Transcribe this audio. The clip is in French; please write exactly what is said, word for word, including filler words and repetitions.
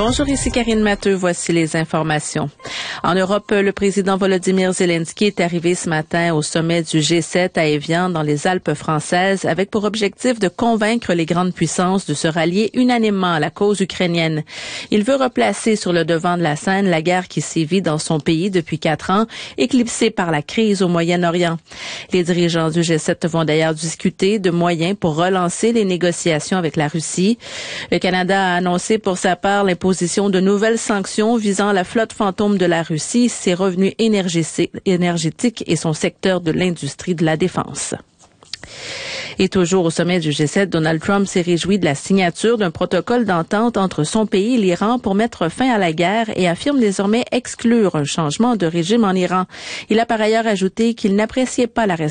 Bonjour, ici Karine Matteux. Voici les informations. En Europe, le président Volodymyr Zelensky est arrivé ce matin au sommet du G sept à Évian, dans les Alpes françaises, avec pour objectif de convaincre les grandes puissances de se rallier unanimement à la cause ukrainienne. Il veut replacer sur le devant de la scène la guerre qui sévit dans son pays depuis quatre ans, éclipsée par la crise au Moyen-Orient. Les dirigeants du G sept vont d'ailleurs discuter de moyens pour relancer les négociations avec la Russie. Le Canada a annoncé pour sa part l'imposition de nouvelles sanctions visant la flotte fantôme de la Russie, ses revenus énergétiques et son secteur de l'industrie de la défense. Et toujours au sommet du G sept, Donald Trump s'est réjoui de la signature d'un protocole d'entente entre son pays et l'Iran pour mettre fin à la guerre et affirme désormais exclure un changement de régime en Iran. Il a par ailleurs ajouté qu'il n'appréciait pas la